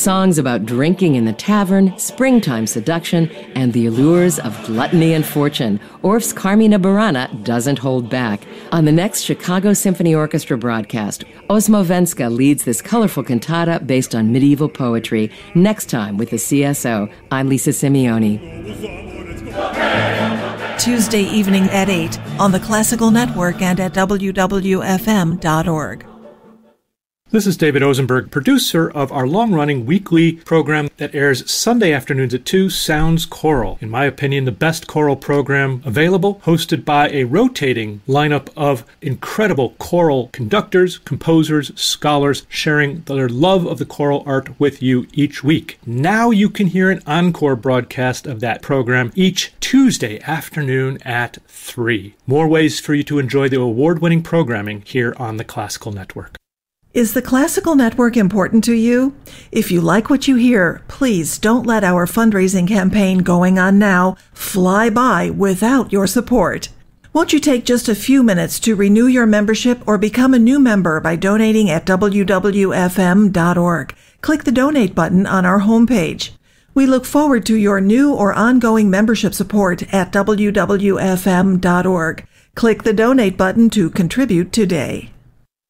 Songs about drinking in the tavern, springtime seduction, and the allures of gluttony and fortune. Orff's Carmina Burana doesn't hold back. On the next Chicago Symphony Orchestra broadcast, Osmo Venska leads this colorful cantata based on medieval poetry. Next time with the CSO, I'm Lisa Simeoni. Tuesday evening at 8 on the Classical Network and at wwfm.org. This is David Ozenberg, producer of our long-running weekly program that airs Sunday afternoons at 2, Sounds Choral. In my opinion, the best choral program available, hosted by a rotating lineup of incredible choral conductors, composers, scholars, sharing their love of the choral art with you each week. Now you can hear an encore broadcast of that program each Tuesday afternoon at 3. More ways for you to enjoy the award-winning programming here on the Classical Network. Is the Classical Network important to you? If you like what you hear, please don't let our fundraising campaign going on now fly by without your support. Won't you take just a few minutes to renew your membership or become a new member by donating at wwfm.org? Click the donate button on our homepage. We look forward to your new or ongoing membership support at wwfm.org. Click the donate button to contribute today.